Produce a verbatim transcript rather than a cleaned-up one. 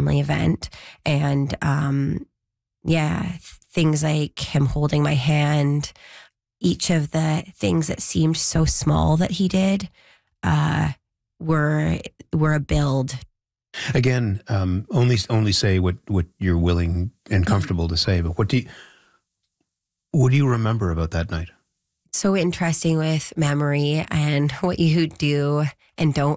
family event. And um, yeah, things like him holding my hand, each of the things that seemed so small that he did uh, were were a build. Again, um, only only say what, what you're willing and comfortable to say. But what do you, what do you remember about that night? So interesting with memory and what you do and don't